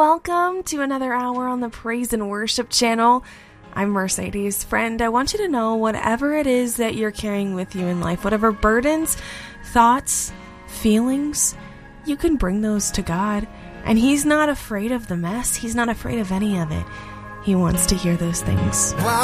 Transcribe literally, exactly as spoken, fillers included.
Welcome to another hour on the Praise and Worship channel. I'm Mercedes. Friend, I want you to know whatever it is that you're carrying with you in life, whatever burdens, thoughts, feelings, you can bring those to God. And He's not afraid of the mess. He's not afraid of any of it. He wants to hear those things.